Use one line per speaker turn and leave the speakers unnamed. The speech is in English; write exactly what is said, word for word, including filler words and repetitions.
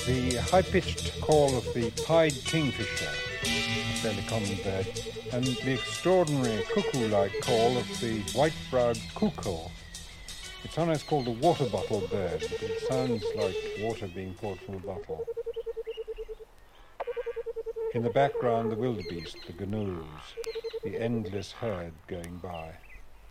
The high-pitched call of the pied kingfisher, a fairly common bird, and the extraordinary cuckoo-like call of the white-browed cuckoo. It's sometimes called the water bottle bird, but it sounds like water being poured from a bottle. In the background, the wildebeest, the gnus, the endless herd going by.